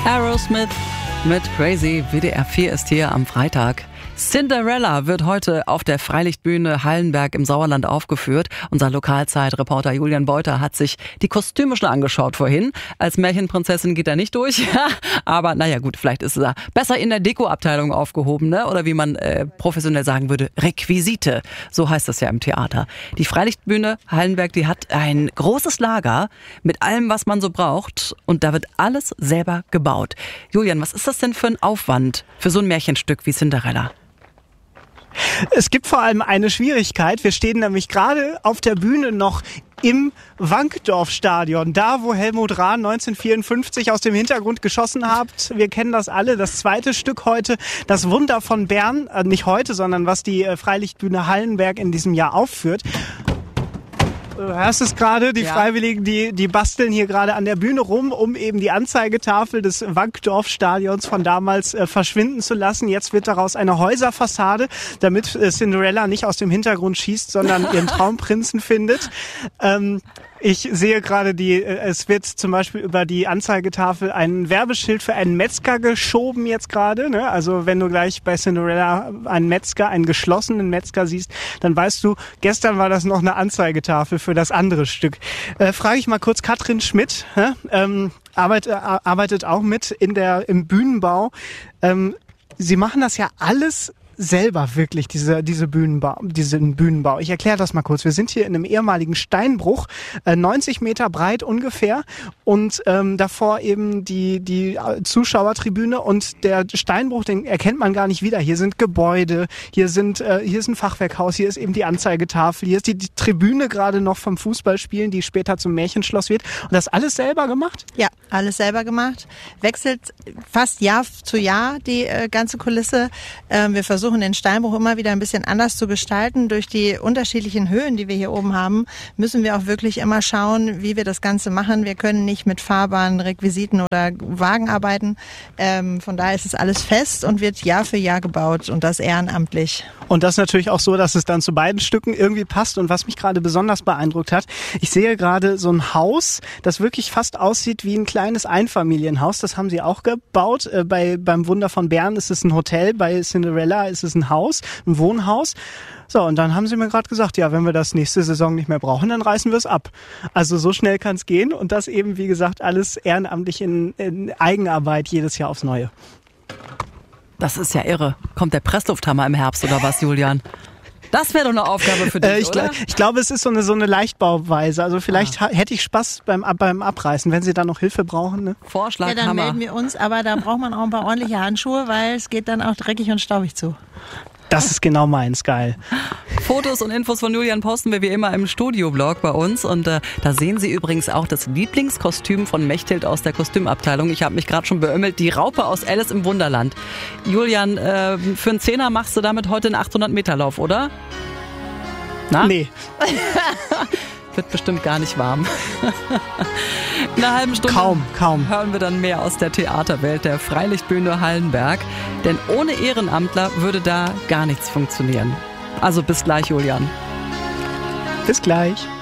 Aerosmith mit Crazy. WDR 4 ist hier am Freitag. Cinderella wird heute auf der Freilichtbühne Hallenberg im Sauerland aufgeführt. Unser Lokalzeitreporter Julian Beuter hat sich die Kostüme schon angeschaut vorhin. Als Märchenprinzessin geht er nicht durch, aber naja gut, vielleicht ist er besser in der Dekoabteilung aufgehoben, ne? Oder wie man professionell sagen würde, Requisite. So heißt das ja im Theater. Die Freilichtbühne Hallenberg, die hat ein großes Lager mit allem, was man so braucht, und da wird alles selber gebaut. Julian, was ist das denn für ein Aufwand für so ein Märchenstück wie Cinderella? Es gibt vor allem eine Schwierigkeit. Wir stehen nämlich gerade auf der Bühne noch im Wankdorf-Stadion, da wo Helmut Rahn 1954 aus dem Hintergrund geschossen hat. Wir kennen das alle. Das zweite Stück heute, das Wunder von Bern, nicht heute, sondern was die Freilichtbühne Hallenberg in diesem Jahr aufführt. Du hörst es gerade, die Freiwilligen, die basteln hier gerade an der Bühne rum, um eben die Anzeigetafel des Wankdorf-Stadions von damals verschwinden zu lassen. Jetzt wird daraus eine Häuserfassade, damit Cinderella nicht aus dem Hintergrund schießt, sondern ihren Traumprinzen findet. Ich sehe gerade, es wird zum Beispiel über die Anzeigetafel ein Werbeschild für einen Metzger geschoben jetzt gerade. Ne? Also wenn du gleich bei Cinderella einen geschlossenen Metzger siehst, dann weißt du, gestern war das noch eine Anzeigetafel für das andere Stück. Frage ich mal kurz Katrin Schmidt, arbeitet auch mit im Bühnenbau. Sie machen das ja alles selber wirklich, diesen Bühnenbau. Ich erkläre das mal kurz. Wir sind hier in einem ehemaligen Steinbruch, 90 Meter breit ungefähr, und davor eben die Zuschauertribüne, und der Steinbruch, den erkennt man gar nicht wieder. Hier sind Gebäude, hier ist ein Fachwerkhaus, hier ist eben die Anzeigetafel, hier ist die Tribüne gerade noch vom Fußballspielen, die später zum Märchenschloss wird. Und das alles selber gemacht? Ja, alles selber gemacht. Wechselt fast Jahr zu Jahr die ganze Kulisse. Wir versuchen den Steinbruch immer wieder ein bisschen anders zu gestalten. Durch die unterschiedlichen Höhen, die wir hier oben haben, müssen wir auch wirklich immer schauen, wie wir das Ganze machen. Wir können nicht mit fahrbaren Requisiten oder Wagen arbeiten. Von daher ist es alles fest und wird Jahr für Jahr gebaut, und das ehrenamtlich. Und das natürlich auch so, dass es dann zu beiden Stücken irgendwie passt. Und was mich gerade besonders beeindruckt hat, ich sehe gerade so ein Haus, das wirklich fast aussieht wie ein kleines Einfamilienhaus. Das haben sie auch gebaut. Beim Wunder von Bern ist es ein Hotel, bei Cinderella ist es ein Haus, ein Wohnhaus. So, und dann haben sie mir gerade gesagt, ja, wenn wir das nächste Saison nicht mehr brauchen, dann reißen wir es ab. Also so schnell kann es gehen, und das eben, wie gesagt, alles ehrenamtlich in Eigenarbeit jedes Jahr aufs Neue. Das ist ja irre. Kommt der Presslufthammer im Herbst oder was, Julian? Das wäre doch eine Aufgabe für dich, oder? Ich glaube, es ist so eine Leichtbauweise. Also vielleicht hätte ich Spaß beim Abreißen, wenn Sie da noch Hilfe brauchen. Ne? Vorschlag, ja, dann Hammer. melden wir uns, aber da braucht man auch ein paar ordentliche Handschuhe, weil es geht dann auch dreckig und staubig zu. Das ist genau meins, geil. Fotos und Infos von Julian posten wir wie immer im Studioblog bei uns, und da sehen Sie übrigens auch das Lieblingskostüm von Mechthild aus der Kostümabteilung. Ich habe mich gerade schon beömmelt, die Raupe aus Alice im Wunderland. Julian, für einen Zehner machst du damit heute einen 800-Meter-Lauf, oder? Na? Nee. Wird bestimmt gar nicht warm. In einer halben Stunde kaum hören wir dann mehr aus der Theaterwelt der Freilichtbühne Hallenberg. Denn ohne Ehrenamtler würde da gar nichts funktionieren. Also bis gleich, Julian. Bis gleich.